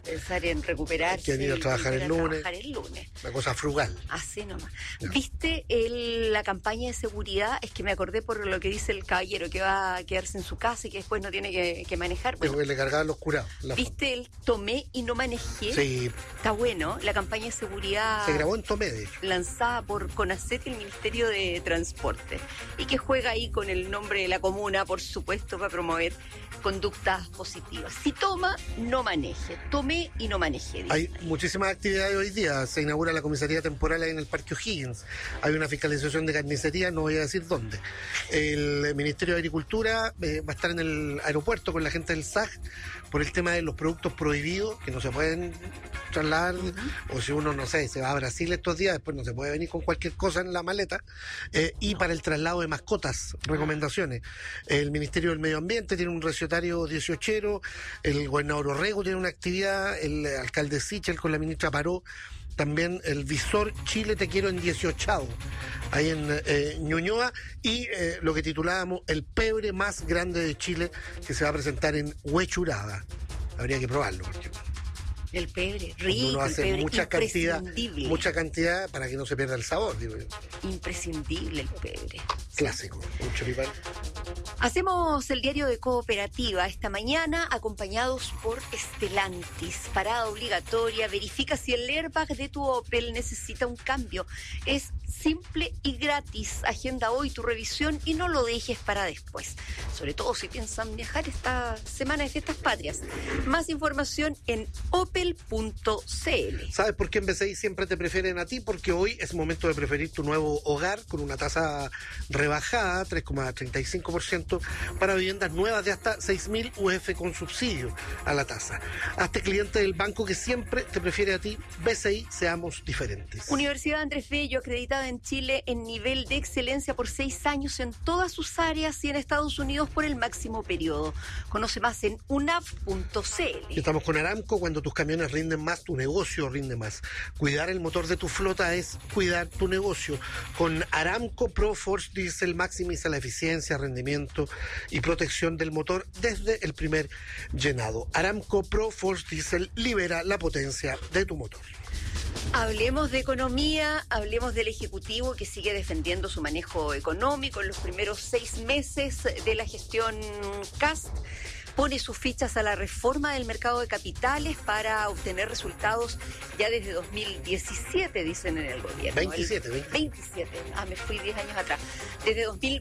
pensar en recuperarse. Que han ido a trabajar el lunes. Una cosa frugal. Así nomás. No. ¿Viste la campaña de seguridad? Es que me acordé por lo que dice el caballero, que va a quedarse en su casa y que después no tiene que manejar. Bueno, le cargaban los curados. ¿Viste el tomé y no manejé? Sí. Está bueno. La campaña de seguridad se grabó en Tomé, de hecho, lanzada por CONACET y el Ministerio de Transporte, y que juega ahí con el nombre de la comuna, por supuesto, para promover conductas positivas. Si toma, no maneje. Tomé y no maneje. Hay muchísimas actividades hoy día. Se inaugura la comisaría temporal en el Parque O'Higgins. Hay una fiscalización de carnicería, no voy a decir dónde. El Ministerio de Agricultura va a estar en el aeropuerto con la gente del SAG por el tema de los productos prohibidos que no se pueden trasladar, o si uno, no sé, se va a Brasil estos días, después no se puede venir con cualquier cosa en la maleta, y para el traslado de mascotas, recomendaciones. El Ministerio del Medio Ambiente tiene un recetario 18ero, el gobernador Orrego tiene una actividad, el alcalde Sichel con la ministra Paró, también el Visor Chile Te Quiero en 18avo, ahí en Ñuñoa, y lo que titulábamos el pebre más grande de Chile, que se va a presentar en Huechuraba. Habría que probarlo, porque el pebre, rico, uno hace el pebre, mucha cantidad para que no se pierda el sabor, digo yo. Imprescindible el pebre. Clásico, un choripán. Hacemos el diario de Cooperativa esta mañana, acompañados por Stellantis. Parada obligatoria, verifica si el airbag de tu Opel necesita un cambio. Es simple y gratis. Agenda hoy tu revisión y no lo dejes para después. Sobre todo si piensan viajar esta semana de fiestas patrias. Más información en opel.cl. ¿Sabes por qué en BCI siempre te prefieren a ti? Porque hoy es momento de preferir tu nuevo hogar con una tasa rebajada, 3,35%, para viviendas nuevas de hasta 6.000 UF con subsidio a la tasa. Hazte cliente del banco que siempre te prefiere a ti. BCI, seamos diferentes. Universidad Andrés Bello, acreditada en Chile en nivel de excelencia por 6 años en todas sus áreas y en Estados Unidos por el máximo periodo. Conoce más en unav.cl. Estamos con Aramco. Cuando tus camiones rinden más, tu negocio rinde más. Cuidar el motor de tu flota es cuidar tu negocio. Con Aramco ProForce Diesel maximiza la eficiencia, rendimiento y protección del motor desde el primer llenado. Aramco ProForce Diesel libera la potencia de tu motor. Hablemos de economía, hablemos del Ejecutivo que sigue defendiendo su manejo económico en los primeros 6 meses de la gestión Kast. Pone sus fichas a la reforma del mercado de capitales para obtener resultados ya desde 2017, dicen en el gobierno. 27. Me fui 10 años atrás. Desde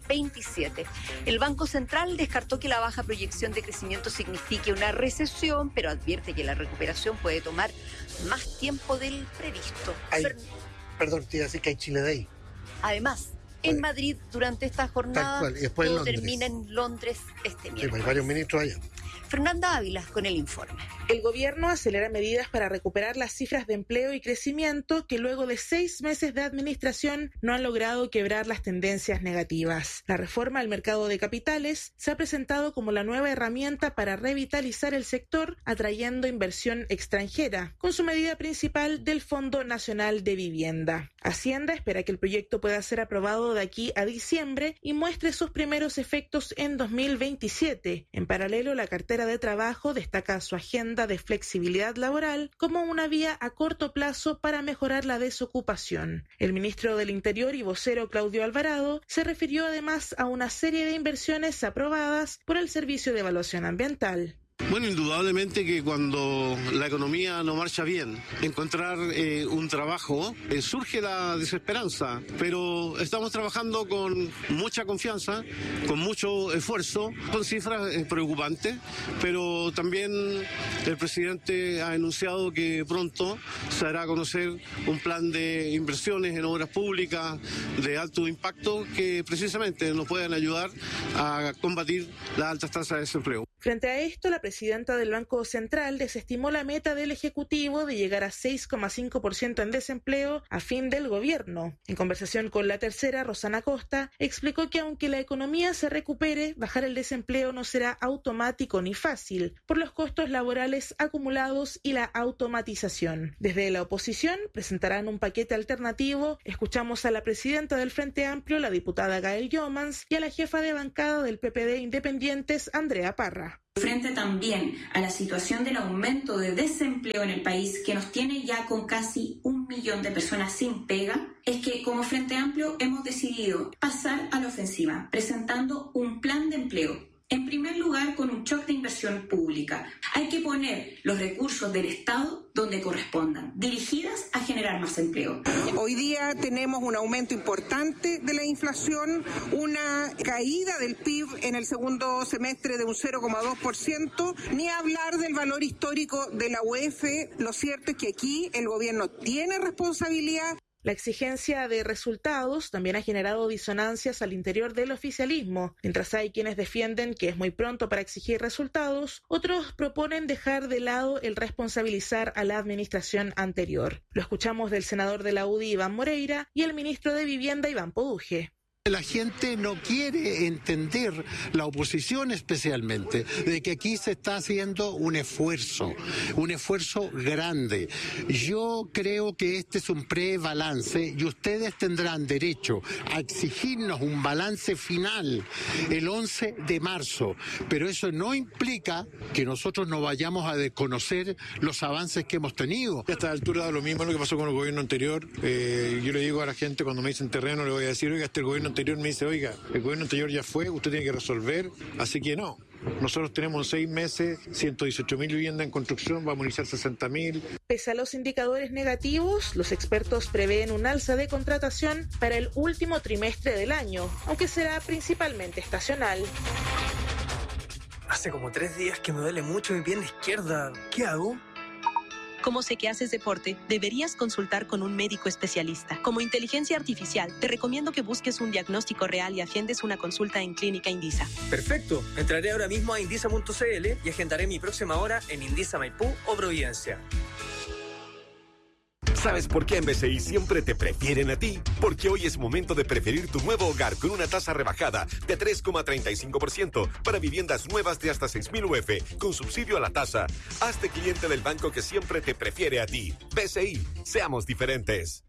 2027. El Banco Central descartó que la baja proyección de crecimiento signifique una recesión, pero advierte que la recuperación puede tomar más tiempo del previsto. Perdón, te iba a decir que hay Chile Day. Además, en Madrid durante esta jornada, y después todo termina en Londres este miércoles. Sí, hay varios ministros allá. Fernanda Ávila con el informe. El gobierno acelera medidas para recuperar las cifras de empleo y crecimiento que luego de 6 meses de administración no han logrado quebrar las tendencias negativas. La reforma al mercado de capitales se ha presentado como la nueva herramienta para revitalizar el sector, atrayendo inversión extranjera, con su medida principal del Fondo Nacional de Vivienda. Hacienda espera que el proyecto pueda ser aprobado de aquí a diciembre y muestre sus primeros efectos en 2027. En paralelo, la cartera de trabajo destaca su agenda de flexibilidad laboral como una vía a corto plazo para mejorar la desocupación. El ministro del Interior y vocero Claudio Alvarado se refirió además a una serie de inversiones aprobadas por el Servicio de Evaluación Ambiental. Bueno, indudablemente que cuando la economía no marcha bien, encontrar un trabajo, surge la desesperanza, pero estamos trabajando con mucha confianza, con mucho esfuerzo, con cifras preocupantes, pero también el presidente ha anunciado que pronto se hará a conocer un plan de inversiones en obras públicas de alto impacto que precisamente nos puedan ayudar a combatir las altas tasas de desempleo. Frente a esto, la presidenta del Banco Central desestimó la meta del Ejecutivo de llegar a 6,5% en desempleo a fin del gobierno. En conversación con La Tercera, Rosana Costa explicó que aunque la economía se recupere, bajar el desempleo no será automático ni fácil, por los costos laborales acumulados y la automatización. Desde la oposición presentarán un paquete alternativo. Escuchamos a la presidenta del Frente Amplio, la diputada Gael Jomans, y a la jefa de bancada del PPD Independientes, Andrea Parra. Frente también a la situación del aumento de desempleo en el país, que nos tiene ya con casi 1 millón de personas sin pega, es que como Frente Amplio hemos decidido pasar a la ofensiva, presentando un plan de empleo. En primer lugar, con un shock de inversión pública. Hay que poner los recursos del Estado donde correspondan, dirigidas a generar más empleo. Hoy día tenemos un aumento importante de la inflación, una caída del PIB en el segundo semestre de un 0,2%, ni hablar del valor histórico de la UEF. Lo cierto es que aquí el gobierno tiene responsabilidad. La exigencia de resultados también ha generado disonancias al interior del oficialismo. Mientras hay quienes defienden que es muy pronto para exigir resultados, otros proponen dejar de lado el responsabilizar a la administración anterior. Lo escuchamos del senador de la UDI, Iván Moreira, y el ministro de Vivienda, Iván Poduje. La gente no quiere entender, la oposición especialmente, de que aquí se está haciendo un esfuerzo grande. Yo creo que este es un prebalance y ustedes tendrán derecho a exigirnos un balance final el 11 de marzo, pero eso no implica que nosotros no vayamos a desconocer los avances que hemos tenido. A esta altura da lo mismo lo que pasó con el gobierno anterior. Yo le digo a la gente cuando me dicen terreno, le voy a decir, oiga, el gobierno anterior me dice, oiga, el gobierno anterior ya fue, usted tiene que resolver, así que no. Nosotros tenemos 6 meses, 118.000 viviendas en construcción, vamos a iniciar 60.000. Pese a los indicadores negativos, los expertos prevén un alza de contratación para el último trimestre del año, aunque será principalmente estacional. Hace como 3 días que me duele mucho mi pierna izquierda. ¿Qué hago? Como sé que haces deporte, deberías consultar con un médico especialista. Como inteligencia artificial, te recomiendo que busques un diagnóstico real y agendes una consulta en Clínica Indisa. Perfecto. Entraré ahora mismo a indisa.cl y agendaré mi próxima hora en Indisa Maipú o Providencia. ¿Sabes por qué en BCI siempre te prefieren a ti? Porque hoy es momento de preferir tu nuevo hogar con una tasa rebajada de 3,35% para viviendas nuevas de hasta 6.000 UF con subsidio a la tasa. Hazte cliente del banco que siempre te prefiere a ti. BCI, seamos diferentes.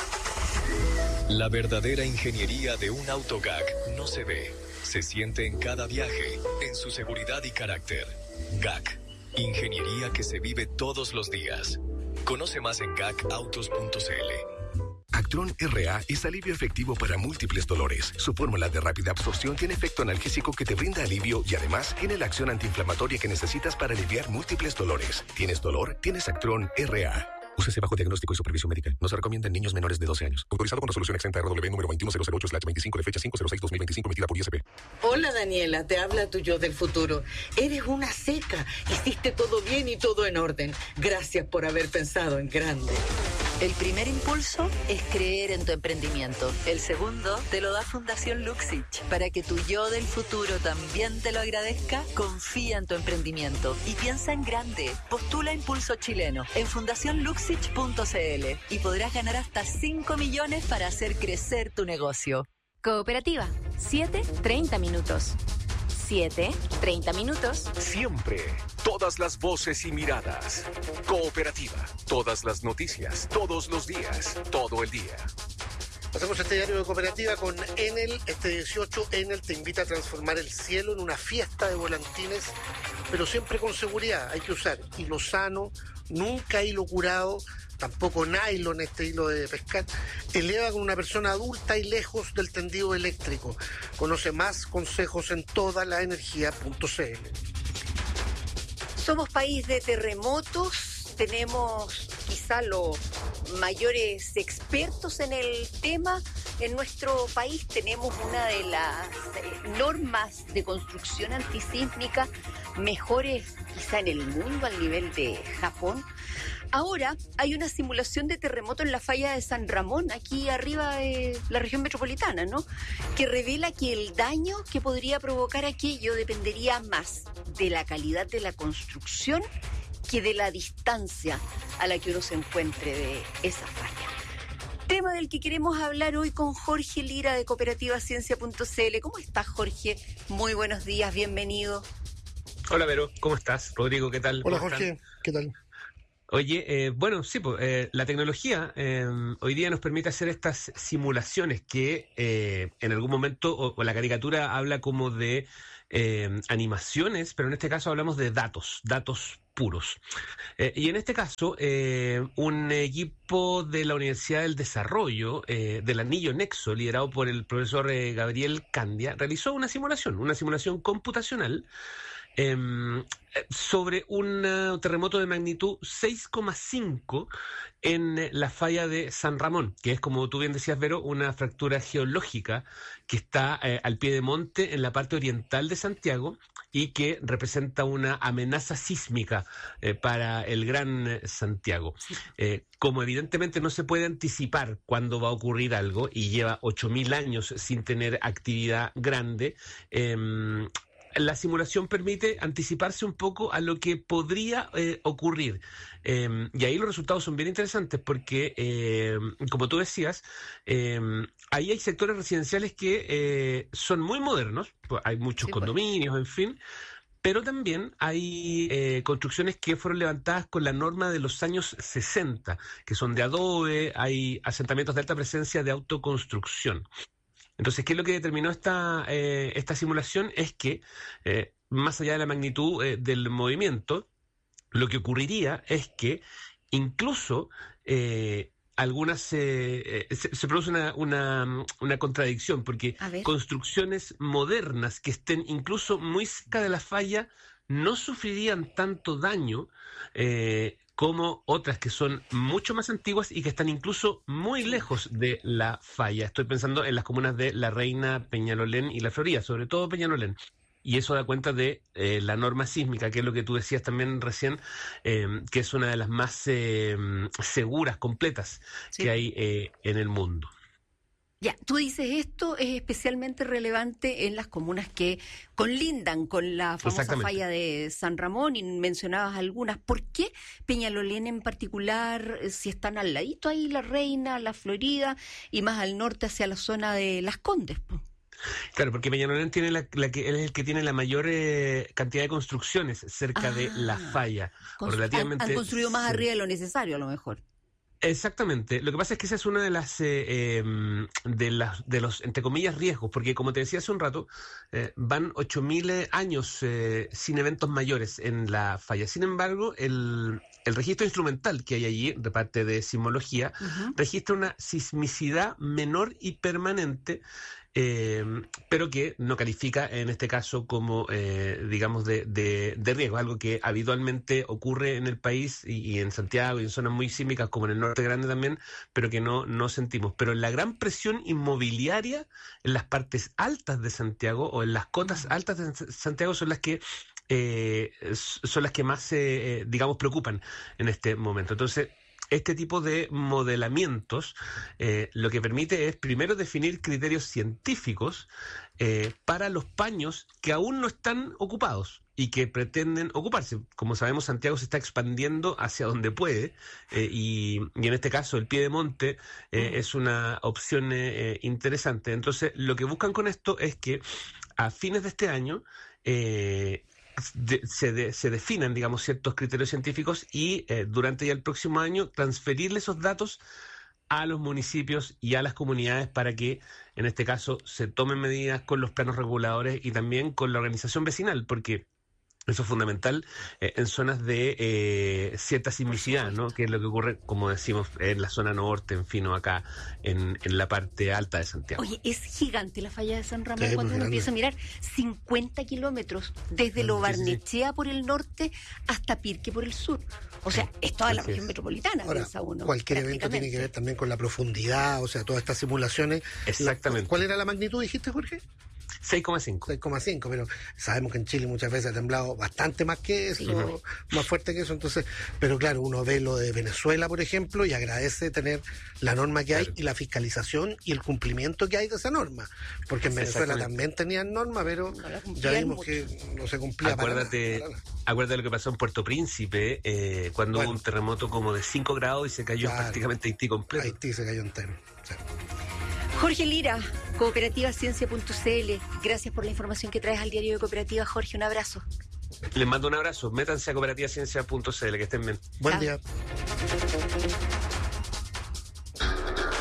La verdadera ingeniería de un autogag no se ve, se siente en cada viaje, en su seguridad y carácter. GAC, ingeniería que se vive todos los días. Conoce más en gacautos.cl. Actron RA es alivio efectivo para múltiples dolores. Su fórmula de rápida absorción tiene efecto analgésico que te brinda alivio y además tiene la acción antiinflamatoria que necesitas para aliviar múltiples dolores. ¿Tienes dolor? Tienes Actron RA. Úsese bajo diagnóstico y supervisión médica. No se recomienda en niños menores de 12 años. Autorizado con resolución exenta RW número 21008/25 de fecha 5/06/2025 emitida por ISP. Hola Daniela, te habla tu yo del futuro. Eres una seca. Hiciste todo bien y todo en orden. Gracias por haber pensado en grande. El primer impulso es creer en tu emprendimiento. El segundo te lo da Fundación Luxich. Para que tu yo del futuro también te lo agradezca, confía en tu emprendimiento y piensa en grande. Postula Impulso Chileno en fundacionluxich.cl y podrás ganar hasta 5 millones para hacer crecer tu negocio. Cooperativa, 7:30 minutos. 7:30 minutos. Siempre, todas las voces y miradas. Cooperativa, todas las noticias, todos los días, todo el día. Hacemos este diario de Cooperativa con Enel. Este 18, Enel te invita a transformar el cielo en una fiesta de volantines, pero siempre con seguridad. Hay que usar hilo sano, nunca hilo curado, tampoco nylon, este hilo de pescar. Eleva con una persona adulta y lejos del tendido eléctrico. Conoce más consejos en todalaenergia.cl. Somos país de terremotos, tenemos quizá los mayores expertos en el tema. En nuestro país tenemos una de las normas de construcción antisísmica mejores quizá en el mundo al nivel de Japón. Ahora hay una simulación de terremoto en la falla de San Ramón, aquí arriba de la región metropolitana, ¿no? Que revela que el daño que podría provocar aquello dependería más de la calidad de la construcción que de la distancia a la que uno se encuentre de esa falla. Tema del que queremos hablar hoy con Jorge Lira de cooperativaciencia.cl. ¿Cómo estás, Jorge? Muy buenos días, bienvenido. Hola, Vero, ¿cómo estás? Rodrigo, ¿qué tal? Hola, Jorge, ¿qué tal? Oye, bueno, sí, la tecnología hoy día nos permite hacer estas simulaciones que en algún momento, o la caricatura habla como de animaciones, pero en este caso hablamos de datos puros. Y en este caso, un equipo de la Universidad del Desarrollo, del Anillo Nexo, liderado por el profesor Gabriel Candia, realizó una simulación computacional sobre un terremoto de magnitud 6,5 en la falla de San Ramón, que es, como tú bien decías, Vero, una fractura geológica que está al pie de monte en la parte oriental de Santiago y que representa una amenaza sísmica para el Gran Santiago. Como evidentemente no se puede anticipar cuándo va a ocurrir algo y lleva 8.000 años sin tener actividad grande, la simulación permite anticiparse un poco a lo que podría ocurrir. Y ahí los resultados son bien interesantes porque, como tú decías, ahí hay sectores residenciales que son muy modernos, pues hay muchos condominios, en fin, pero también hay construcciones que fueron levantadas con la norma de los años 60, que son de adobe, hay asentamientos de alta presencia de autoconstrucción. Entonces, ¿qué es lo que determinó esta simulación? Es que, más allá de la magnitud del movimiento, lo que ocurriría es que incluso algunas se produce una contradicción, porque construcciones modernas que estén incluso muy cerca de la falla no sufrirían tanto daño como otras que son mucho más antiguas y que están incluso muy lejos de la falla. Estoy pensando en las comunas de La Reina, Peñalolén y La Florida, sobre todo Peñalolén. Y eso da cuenta de la norma sísmica, que es lo que tú decías también recién, que es una de las más seguras, completas que hay en el mundo. Ya, tú dices esto es especialmente relevante en las comunas que colindan con la famosa falla de San Ramón, y mencionabas algunas. ¿Por qué Peñalolén en particular, si están al ladito ahí La Reina, La Florida y más al norte hacia la zona de Las Condes? Claro, porque Peñalolén tiene es el que tiene la mayor cantidad de construcciones cerca de la falla. Relativamente, han construido más arriba de lo necesario, a lo mejor. Exactamente. Lo que pasa es que esa es una de los, entre comillas, riesgos, porque como te decía hace un rato, van 8.000 años sin eventos mayores en la falla. Sin embargo, el registro instrumental que hay allí, de parte de sismología, registra una sismicidad menor y permanente, pero que no califica en este caso como, digamos, de riesgo, algo que habitualmente ocurre en el país y en Santiago y en zonas muy sísmicas como en el norte grande también, pero que no sentimos. Pero la gran presión inmobiliaria en las partes altas de Santiago o en las cotas altas de Santiago son las que más, digamos, preocupan en este momento. Entonces, este tipo de modelamientos lo que permite es primero definir criterios científicos para los paños que aún no están ocupados y que pretenden ocuparse. Como sabemos, Santiago se está expandiendo hacia donde puede y en este caso el pie de monte es una opción interesante. Entonces, lo que buscan con esto es que a fines de este año se definan, digamos, ciertos criterios científicos y durante ya el próximo año transferirle esos datos a los municipios y a las comunidades para que, en este caso, se tomen medidas con los planos reguladores y también con la organización vecinal, porque eso es fundamental en zonas de cierta sismicidad, ¿no? Que es lo que ocurre, como decimos, en la zona norte, en fin, o acá en la parte alta de Santiago. Oye, es gigante la falla de San Ramón cuando uno empieza a mirar. 50 kilómetros desde Lo Barnechea por el norte hasta Pirque por el sur. O sea, es toda la región metropolitana, ahora, piensa uno. Cualquier evento tiene que ver también con la profundidad, o sea, todas estas simulaciones. Exactamente. ¿Cuál era la magnitud, dijiste, Jorge? 6,5. 6,5, pero sabemos que en Chile muchas veces ha temblado bastante más que eso, más fuerte que eso. Entonces, pero claro, uno ve lo de Venezuela, por ejemplo, y agradece tener la norma que hay y la fiscalización y el cumplimiento que hay de esa norma. Porque en Venezuela también tenían norma, pero ya vimos que no se cumplía. Acuérdate lo que pasó en Puerto Príncipe, cuando hubo un terremoto como de 5 grados y se cayó prácticamente Haití completo. Haití se cayó entero. Sí. Jorge Lira, cooperativaciencia.cl. Gracias por la información que traes al diario de Cooperativa. Jorge, un abrazo. Les mando un abrazo. Métanse a cooperativaciencia.cl, que estén bien. Buen día.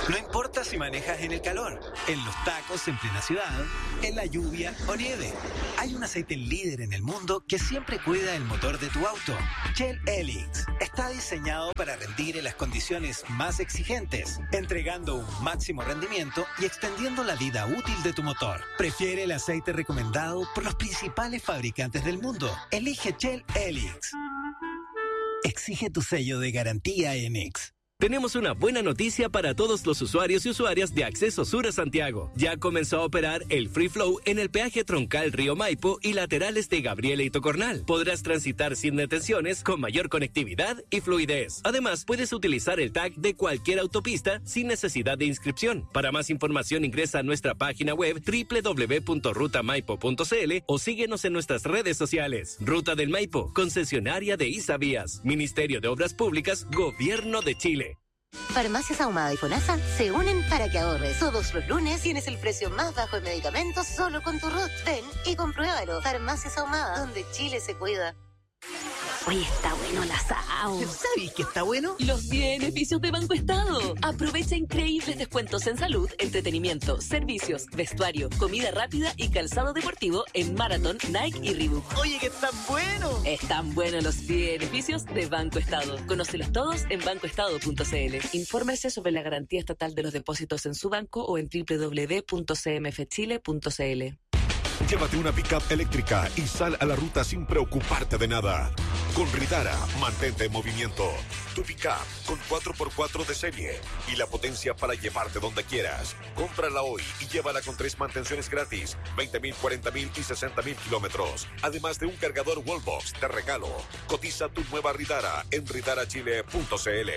No importa si manejas en el calor, en los tacos en plena ciudad, en la lluvia o nieve. Hay un aceite líder en el mundo que siempre cuida el motor de tu auto. Shell Helix está diseñado para rendir en las condiciones más exigentes, entregando un máximo rendimiento y extendiendo la vida útil de tu motor. Prefiere el aceite recomendado por los principales fabricantes del mundo. Elige Shell Helix. Exige tu sello de garantía Enix. Tenemos una buena noticia para todos los usuarios y usuarias de Acceso Sur a Santiago. Ya comenzó a operar el Free Flow en el peaje troncal Río Maipo y laterales de Gabriela y Tocornal. Podrás transitar sin detenciones con mayor conectividad y fluidez. Además, puedes utilizar el tag de cualquier autopista sin necesidad de inscripción. Para más información ingresa a nuestra página web www.rutamaipo.cl o síguenos en nuestras redes sociales. Ruta del Maipo, concesionaria de Isavías, Ministerio de Obras Públicas, Gobierno de Chile. Farmacias Ahumada y FONASA se unen para que ahorres. Todos los lunes tienes el precio más bajo de medicamentos solo con tu RUT. Ven y compruébalo. Farmacias Ahumada, donde Chile se cuida. Oye, está bueno el asado. ¿Sabes qué está bueno? Los beneficios de Banco Estado. Aprovecha increíbles descuentos en salud, entretenimiento, servicios, vestuario, comida rápida y calzado deportivo en Marathon, Nike y Reebok. Oye, que están buenos. Están buenos los beneficios de Banco Estado. Conócelos todos en bancoestado.cl. Infórmese sobre la garantía estatal de los depósitos en su banco o en www.cmfchile.cl. Llévate una pick-up eléctrica y sal a la ruta sin preocuparte de nada. Con Ridara, mantente en movimiento. Tu pick-up con 4x4 de serie y la potencia para llevarte donde quieras. Cómprala hoy y llévala con 3 mantenciones gratis, 20.000, 40.000 y 60.000 kilómetros. Además de un cargador Wallbox de regalo. Cotiza tu nueva Ridara en ridarachile.cl.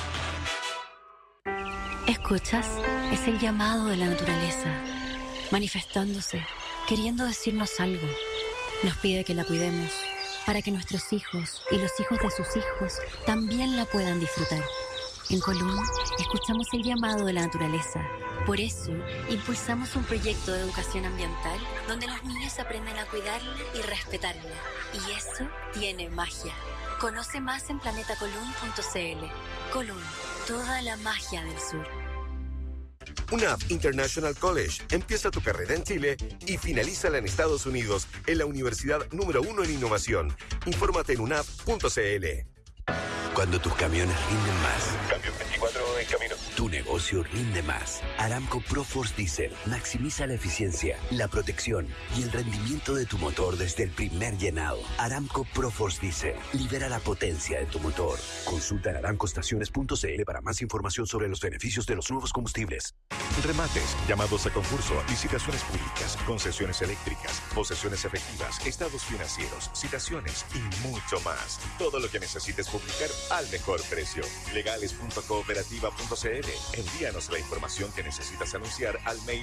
¿Escuchas? Es el llamado de la naturaleza, manifestándose, queriendo decirnos algo. Nos pide que la cuidemos, para que nuestros hijos y los hijos de sus hijos también la puedan disfrutar. En Colún, escuchamos el llamado de la naturaleza. Por eso, impulsamos un proyecto de educación ambiental donde los niños aprenden a cuidarla y respetarla. Y eso tiene magia. Conoce más en planetacolún.cl. Colún, toda la magia del sur. UNAV International College. Empieza tu carrera en Chile y finalízala en Estados Unidos en la universidad número 1 en innovación. Infórmate en unav.cl. Cuando tus camiones rinden más. Camión 24 en camino. Tu negocio rinde más. Aramco ProForce Diesel maximiza la eficiencia, la protección y el rendimiento de tu motor desde el primer llenado. Aramco ProForce Diesel libera la potencia de tu motor. Consulta en aramcoestaciones.cl para más información sobre los beneficios de los nuevos combustibles. Remates, llamados a concurso, licitaciones públicas, concesiones eléctricas, posesiones efectivas, estados financieros, citaciones y mucho más. Todo lo que necesites publicar al mejor precio. Legales.cooperativa.cl. Envíanos la información que necesitas anunciar al mail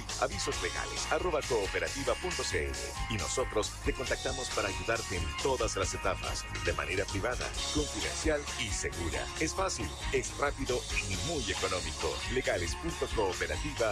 avisoslegales@cooperativa.cl y nosotros te contactamos para ayudarte en todas las etapas, de manera privada, confidencial y segura. Es fácil, es rápido y muy económico. Legales.cooperativa.cl.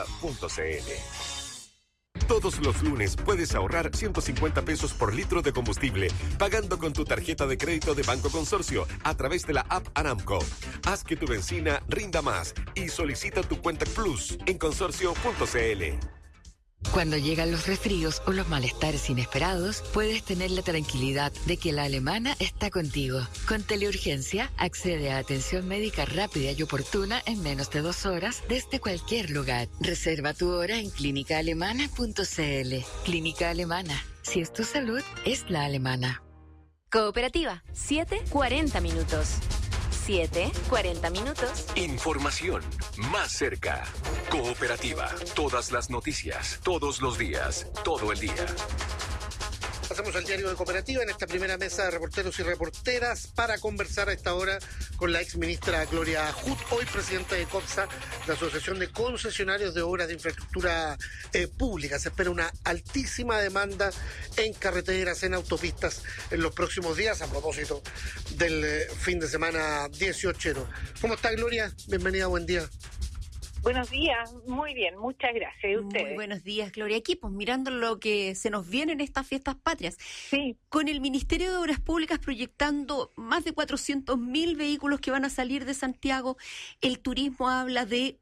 Todos los lunes puedes ahorrar 150 pesos por litro de combustible pagando con tu tarjeta de crédito de Banco Consorcio a través de la app Aramco. Haz que tu benzina rinda más y solicita tu cuenta Plus en consorcio.cl. Cuando llegan los resfríos o los malestares inesperados, puedes tener la tranquilidad de que la Alemana está contigo. Con Teleurgencia, accede a atención médica rápida y oportuna en menos de 2 horas desde cualquier lugar. Reserva tu hora en clínicaalemana.cl. Clínica Alemana. Si es tu salud, es la alemana. Cooperativa, 7:40 minutos. 7:40 minutos. Información más cerca. Cooperativa. Todas las noticias, todos los días, todo el día. Pasamos al diario de Cooperativa en esta primera mesa de reporteros y reporteras para conversar a esta hora con la exministra Gloria Hood, hoy presidenta de COPSA, la Asociación de Concesionarios de Obras de Infraestructura Pública. Se espera una altísima demanda en carreteras, en autopistas en los próximos días, a propósito del fin de semana 18. ¿Cómo está, Gloria? Bienvenida, buen día. Buenos días, muy bien, muchas gracias. ¿Y ustedes? Muy buenos días, Gloria. Aquí, pues mirando lo que se nos viene en estas fiestas patrias. Sí. Con el Ministerio de Obras Públicas proyectando más de 400.000 vehículos que van a salir de Santiago, el turismo habla de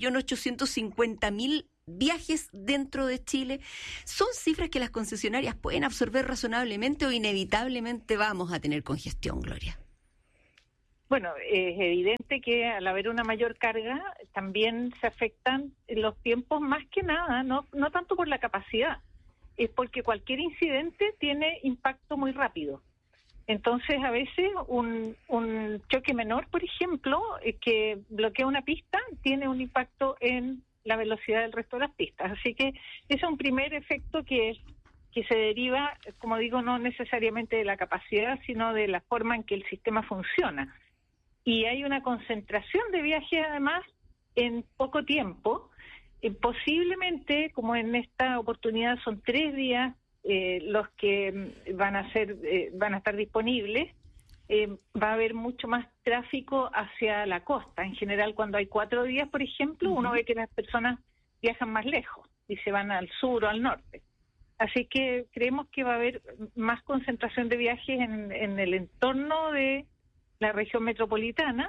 1.850.000 viajes dentro de Chile. ¿Son cifras que las concesionarias pueden absorber razonablemente o inevitablemente vamos a tener congestión, Gloria? Bueno, es evidente que al haber una mayor carga también se afectan los tiempos, más que nada, no tanto por la capacidad, es porque cualquier incidente tiene impacto muy rápido. Entonces, a veces un choque menor, por ejemplo, que bloquea una pista, tiene un impacto en la velocidad del resto de las pistas. Así que ese es un primer efecto que se deriva, como digo, no necesariamente de la capacidad, sino de la forma en que el sistema funciona. Y hay una concentración de viajes, además, en poco tiempo. Posiblemente, como en esta oportunidad son 3 días los que van a estar disponibles, va a haber mucho más tráfico hacia la costa. En general, cuando hay 4 días, por ejemplo, uno ve que las personas viajan más lejos y se van al sur o al norte. Así que creemos que va a haber más concentración de viajes en el entorno de la región metropolitana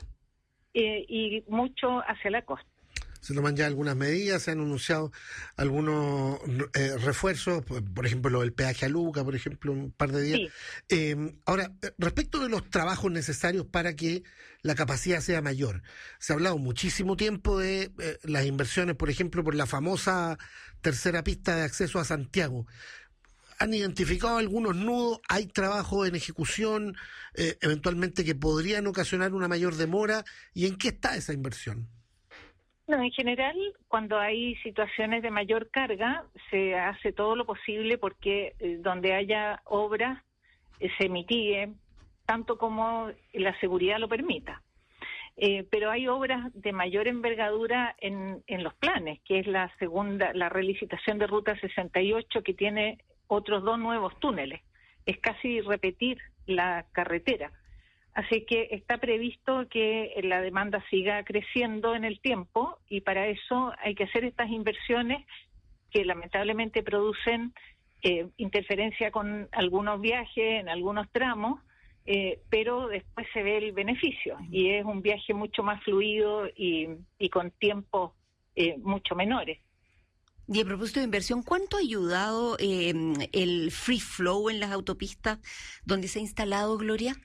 y mucho hacia la costa. Se toman ya algunas medidas, se han anunciado algunos refuerzos, por ejemplo, lo del peaje a Luca, por ejemplo, un par de días. Sí. Ahora, respecto de los trabajos necesarios para que la capacidad sea mayor, se ha hablado muchísimo tiempo de las inversiones, por ejemplo, por la famosa tercera pista de acceso a Santiago. ¿Han identificado algunos nudos? ¿Hay trabajo en ejecución eventualmente que podrían ocasionar una mayor demora? ¿Y en qué está esa inversión? No, en general, cuando hay situaciones de mayor carga, se hace todo lo posible porque donde haya obras se mitigue, tanto como la seguridad lo permita. Pero hay obras de mayor envergadura en los planes, que es la relicitación de Ruta 68, que tiene otros 2 nuevos túneles. Es casi repetir la carretera. Así que está previsto que la demanda siga creciendo en el tiempo y para eso hay que hacer estas inversiones que lamentablemente producen interferencia con algunos viajes en algunos tramos, pero después se ve el beneficio y es un viaje mucho más fluido y con tiempos mucho menores. Y a propósito de inversión, ¿cuánto ha ayudado el free flow en las autopistas donde se ha instalado, Gloria?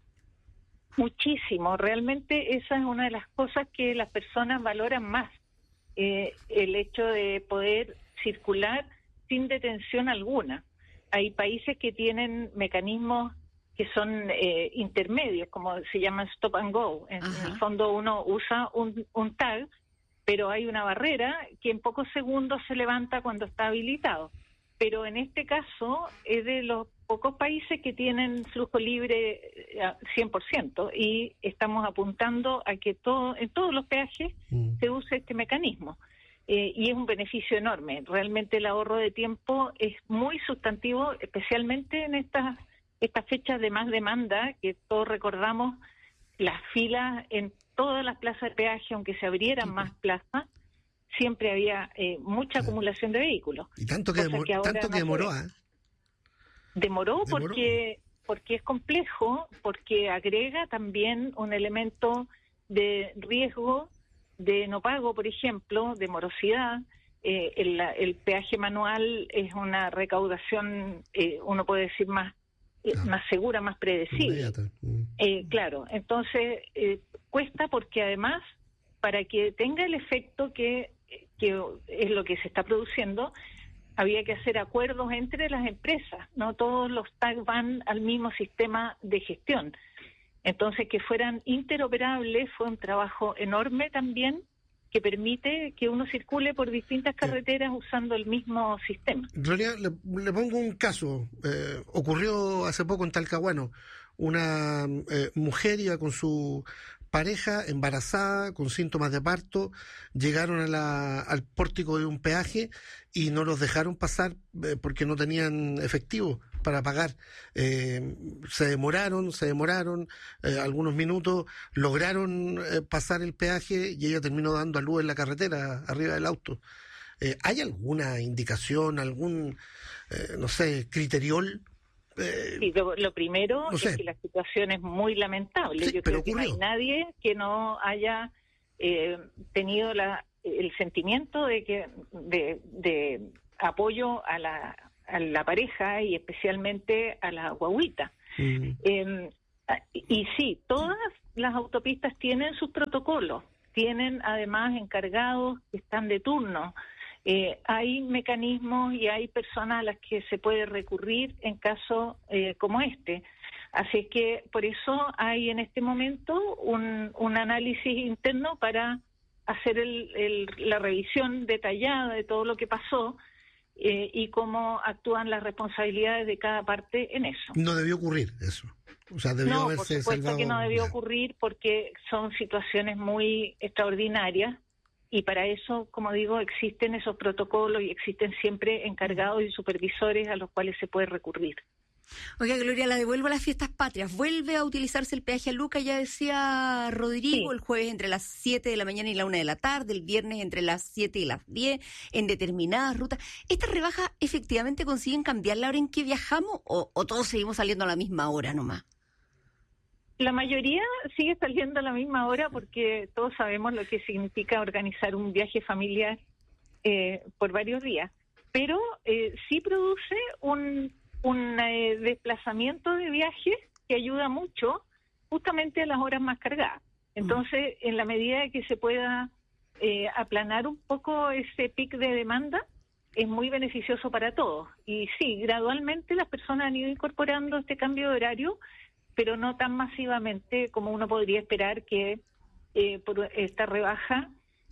Muchísimo. Realmente esa es una de las cosas que las personas valoran más, el hecho de poder circular sin detención alguna. Hay países que tienen mecanismos que son intermedios, como se llaman stop and go. En el fondo uno usa un tag, pero hay una barrera que en pocos segundos se levanta cuando está habilitado. Pero en este caso es de los pocos países que tienen flujo libre 100% y estamos apuntando a que en todos los peajes se use este mecanismo. Y es un beneficio enorme. Realmente el ahorro de tiempo es muy sustantivo, especialmente en estas fechas de más demanda, que todos recordamos las filas en todas las plazas de peaje, aunque se abrieran más plazas, siempre había mucha acumulación de vehículos. Y tanto que demoró, Demoró porque es complejo, porque agrega también un elemento de riesgo de no pago, por ejemplo, de morosidad. El peaje manual es una recaudación, uno puede decir, más segura, más predecible. Claro, entonces cuesta porque además, para que tenga el efecto que es lo que se está produciendo, había que hacer acuerdos entre las empresas. No todos los tags van al mismo sistema de gestión. Entonces, que fueran interoperables fue un trabajo enorme también, que permite que uno circule por distintas carreteras usando el mismo sistema. Gloria, le pongo un caso. Ocurrió hace poco en Talcahuano. Una mujer iba con su pareja embarazada, con síntomas de parto, llegaron al pórtico de un peaje y no los dejaron pasar porque no tenían efectivo para pagar. Se demoraron algunos minutos, lograron pasar el peaje y ella terminó dando a luz en la carretera, arriba del auto. ¿Hay alguna indicación, algún, no sé, criteriol? Sí, lo primero no sé. es que la situación es muy lamentable. Sí, yo pero creo que no hay nadie que no haya tenido el sentimiento de apoyo a la pareja y especialmente a la guagüita. Y sí, todas las autopistas tienen sus protocolos, tienen además encargados que están de turno. Hay mecanismos y hay personas a las que se puede recurrir en casos como este. Así que por eso hay en este momento un análisis interno para hacer la revisión detallada de todo lo que pasó y cómo actúan las responsabilidades de cada parte en eso. No debió ocurrir eso. O sea, debió No, haberse por supuesto salvado. que no debió ocurrir porque son situaciones muy extraordinarias y para eso, como digo, existen esos protocolos y existen siempre encargados y supervisores a los cuales se puede recurrir. Oiga, Gloria, la devuelvo a las fiestas patrias. Vuelve a utilizarse el peaje a Luca, ya decía Rodrigo, Sí. el jueves entre las 7 de la mañana y la 1 de la tarde, el viernes entre las 7 y las 10, en determinadas rutas. ¿Estas rebajas efectivamente consiguen cambiar la hora en que viajamos o todos seguimos saliendo a la misma hora nomás? La mayoría sigue saliendo a la misma hora porque todos sabemos lo que significa organizar un viaje familiar por varios días, pero sí produce un desplazamiento de viaje que ayuda mucho justamente a las horas más cargadas. Entonces, en la medida que se pueda aplanar un poco ese pic de demanda, es muy beneficioso para todos. Y sí, gradualmente las personas han ido incorporando este cambio de horario, pero no tan masivamente como uno podría esperar que por esta rebaja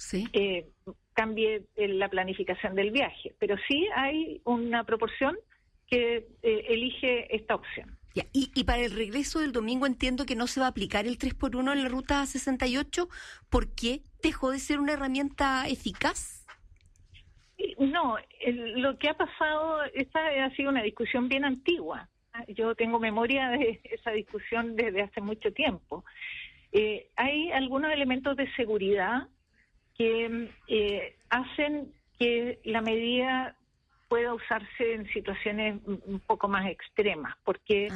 cambie la planificación del viaje. Pero sí hay una proporción que elige esta opción. Ya, y para el regreso del domingo entiendo que no se va a aplicar el 3x1 en la ruta 68. ¿Por qué dejó de ser una herramienta eficaz? No, lo que ha pasado, esta ha sido una discusión bien antigua. Yo tengo memoria de esa discusión desde hace mucho tiempo. Hay algunos elementos de seguridad que hacen que la medida pueda usarse en situaciones un poco más extremas, porque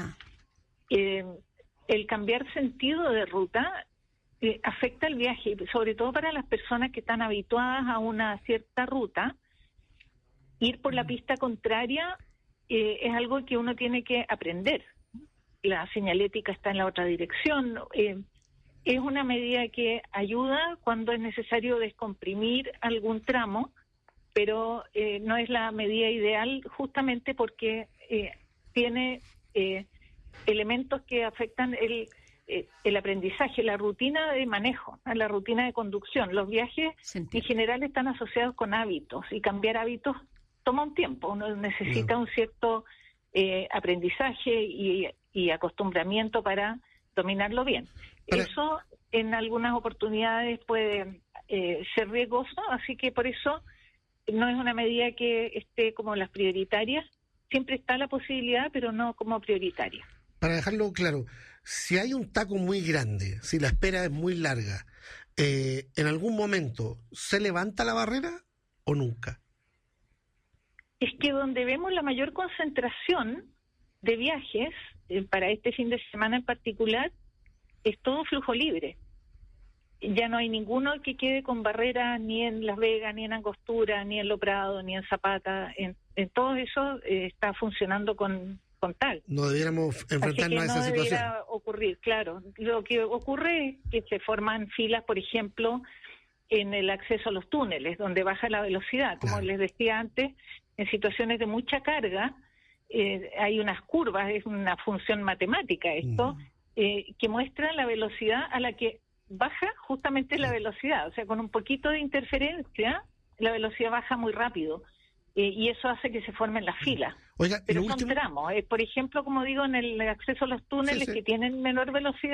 el cambiar sentido de ruta afecta el viaje, sobre todo para las personas que están habituadas a una cierta ruta. Ir por la pista contraria es algo que uno tiene que aprender. La señalética está en la otra dirección. Es una medida que ayuda cuando es necesario descomprimir algún tramo, pero no es la medida ideal justamente porque tiene elementos que afectan el aprendizaje, la rutina de manejo, la rutina de conducción. Los viajes en general están asociados con hábitos y cambiar hábitos toma un tiempo. Uno necesita un cierto aprendizaje y acostumbramiento para dominarlo bien. Eso en algunas oportunidades puede ser riesgoso, así que por eso no es una medida que esté como las prioritarias. Siempre está la posibilidad, pero no como prioritaria. Para dejarlo claro, si hay un taco muy grande, si la espera es muy larga, ¿en algún momento se levanta la barrera o nunca? Es que donde vemos la mayor concentración de viajes, para este fin de semana en particular, es todo flujo libre. Ya no hay ninguno que quede con barreras ni en Las Vegas, ni en Angostura, ni en Lo Prado, ni en Zapata. En todo eso está funcionando con tal. No debiéramos enfrentarnos a esa no situación. Debiera ocurrir, claro. Lo que ocurre es que se forman filas, por ejemplo, en el acceso a los túneles, donde baja la velocidad. Como les decía antes, en situaciones de mucha carga, hay unas curvas, es una función matemática esto, que muestra la velocidad a la que baja justamente la velocidad. O sea, con un poquito de interferencia, la velocidad baja muy rápido. Y eso hace que se formen las filas. Oiga, pero son tramos. Por ejemplo, como digo, en el acceso a los túneles que tienen menor velocidad,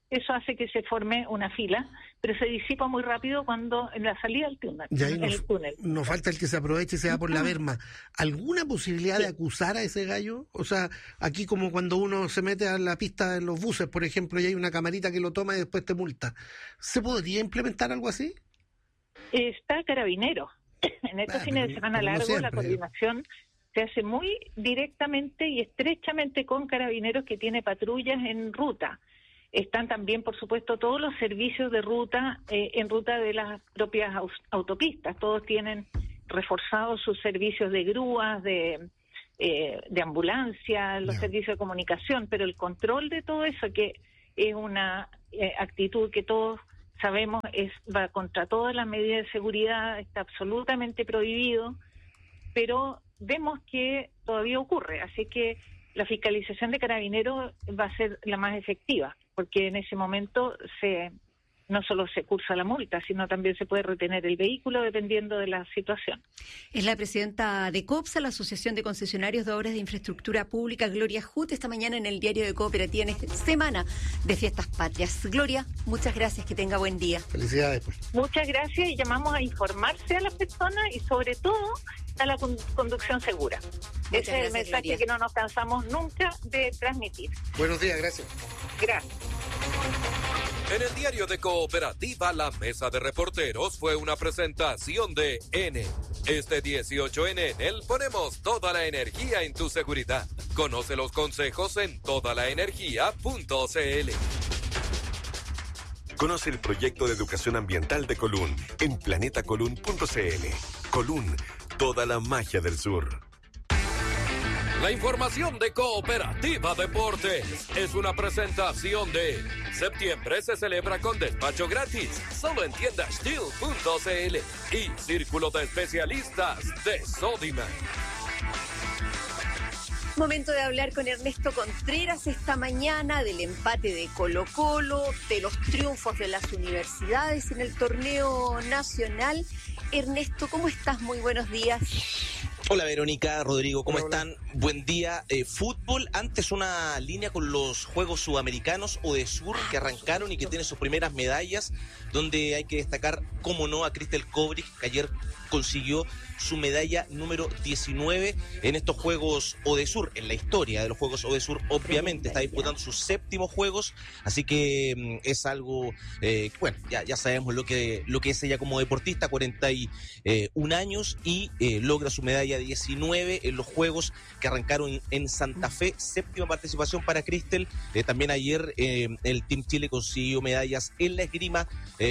eso hace que se forme una fila, pero se disipa muy rápido cuando en la salida del túnel. Y ahí en el túnel. nos falta el que se aproveche y se va por la berma. ¿Alguna posibilidad de acusar a ese gallo? O sea, aquí como cuando uno se mete a la pista de los buses, por ejemplo, y hay una camarita que lo toma y después te multa. ¿Se podría implementar algo así? Está Carabineros. En estos fines de semana largos la coordinación se hace muy directamente y estrechamente con Carabineros, que tiene patrullas en ruta. Están también, por supuesto, todos los servicios de ruta en ruta de las propias autopistas. Todos tienen reforzados sus servicios de grúas, de ambulancia, los servicios de comunicación, pero el control de todo eso, que es una actitud que todos sabemos va contra todas las medidas de seguridad, está absolutamente prohibido, pero vemos que todavía ocurre, así que la fiscalización de Carabineros va a ser la más efectiva, porque en ese momento no solo se cursa la multa, sino también se puede retener el vehículo dependiendo de la situación. Es la presidenta de COPSA, la Asociación de Concesionarios de Obras de Infraestructura Pública, Gloria Huth, esta mañana en el Diario de Cooperativa en esta semana de Fiestas Patrias. Gloria, muchas gracias, que tenga buen día. Felicidades. Pues. Muchas gracias y llamamos a informarse a las personas y sobre todo a la conducción segura. Ese es el mensaje, Gloria, que no nos cansamos nunca de transmitir. Buenos días, gracias. Gracias. En el Diario de Cooperativa, la mesa de reporteros fue una presentación de Enel. Este 18 en Enel ponemos toda la energía en tu seguridad. Conoce los consejos en todalaenergia.cl. Conoce el proyecto de educación ambiental de Colún en planetacolún.cl. Colún, toda la magia del sur. La información de Cooperativa Deportes es una presentación de septiembre se celebra con despacho gratis, solo en tiendastil.cl y Círculo de Especialistas de Sodimac. Momento de hablar con Ernesto Contreras esta mañana del empate de Colo-Colo, de los triunfos de las universidades en el torneo nacional. Ernesto, ¿cómo estás? Muy buenos días. Hola Verónica, Rodrigo, ¿cómo están? Buen día. Fútbol, antes una línea con los Juegos Sudamericanos ODESUR que arrancaron y que tiene sus primeras medallas, donde hay que destacar, cómo no, a Cristel Kobrick, que ayer consiguió su medalla número 19 en estos Juegos ODESUR, en la historia de los Juegos ODESUR, obviamente, está disputando sus séptimos Juegos, así que es algo, bueno, ya sabemos lo que es ella como deportista, 41 años, y logra su medalla 19 en los Juegos que arrancaron en Santa Fe, séptima participación para Cristel. También ayer el Team Chile consiguió medallas en la esgrima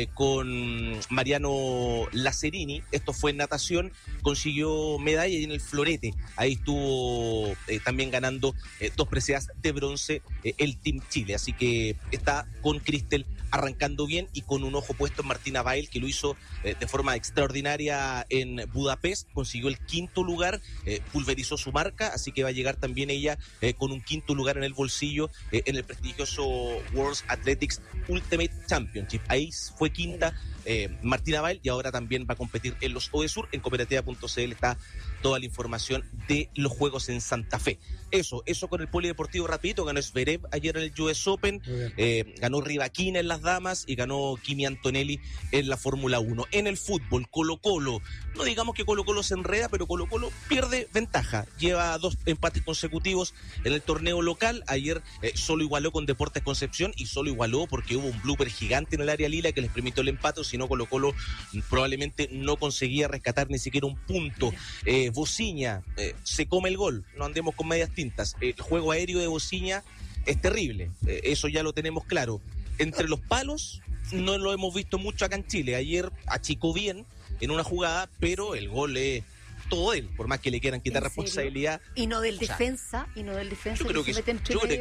con Mariano Lazzerini, esto fue en natación, consiguió medalla, y en el florete ahí estuvo también ganando 2 preseas de bronce el Team Chile, así que está con Cristel arrancando bien y con un ojo puesto en Martina Bail, que lo hizo de forma extraordinaria en Budapest, consiguió el 5º lugar, pulverizó su marca, así que va a llegar también ella con un 5º lugar en el bolsillo en el prestigioso World Athletics Ultimate Championship. Ahí fue quinta Martina Bail, y ahora también va a competir en los ODESUR. En cooperativa.cl está toda la información de los Juegos en Santa Fe. Eso con el polideportivo rapidito. Ganó Zverev ayer en el US Open, ganó Rybakina en las damas y ganó Kimi Antonelli en la Fórmula 1. En el fútbol, Colo-Colo, no digamos que Colo-Colo se enreda, pero Colo-Colo pierde ventaja, lleva 2 empates consecutivos en el torneo local. Ayer solo igualó con Deportes Concepción, y solo igualó porque hubo un blooper gigante en el área lila que les permitió el empate, o si no Colo-Colo probablemente no conseguía rescatar ni siquiera un punto. Bociña se come el gol, no andemos con medias tintas. El juego aéreo de Bociña es terrible, eso ya lo tenemos claro. Entre los palos no lo hemos visto mucho acá en Chile. Ayer achicó bien en una jugada, pero el gol es todo él, por más que le quieran quitar responsabilidad. Y no del defensa, yo creo que mete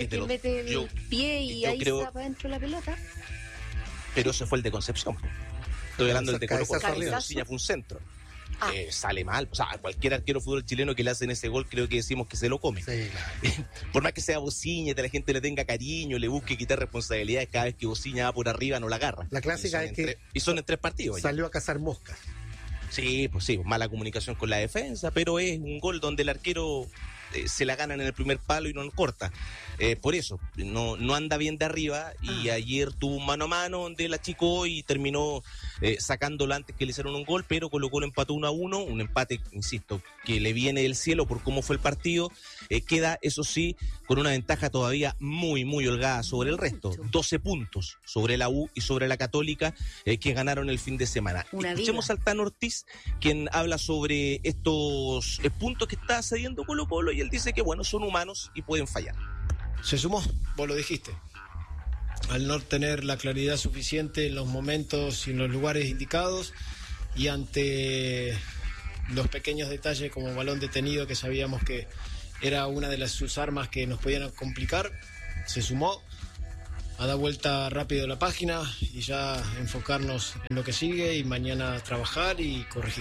el pie y ahí se va para adentro la pelota. Pero ese fue el de Concepción. Estoy hablando del de Colo-Colo. Bociña fue un centro. Sale mal, o sea, cualquier arquero fútbol chileno que le hacen ese gol, creo que decimos que se lo come. Sí, claro. Por más que sea Bociña, que la gente le tenga cariño, le busque quitar responsabilidades, cada vez que Bociña va por arriba no la agarra. La clásica es que y son en 3 partidos. Salió a cazar moscas. Sí, mala comunicación con la defensa, pero es un gol donde el arquero se la ganan en el primer palo y no corta. Por eso, no anda bien de arriba, y ayer tuvo un mano a mano donde la achicó y terminó sacándola antes que le hicieron un gol, pero Colo-Colo empató 1-1, un empate, insisto, que le viene del cielo por cómo fue el partido. Queda, eso sí, con una ventaja todavía muy, muy holgada sobre el resto. 12 puntos sobre la U y sobre la Católica, que ganaron el fin de semana. Escuchemos al Tano Ortiz, quien habla sobre estos puntos que está cediendo Colo-Colo, y él dice que, bueno, son humanos y pueden fallar. Se sumó, vos lo dijiste. Al no tener la claridad suficiente en los momentos y en los lugares indicados, y ante los pequeños detalles como balón detenido, que sabíamos que era una de sus armas que nos podían complicar, se sumó a dar vuelta rápido la página y ya enfocarnos en lo que sigue, y mañana trabajar y corregir.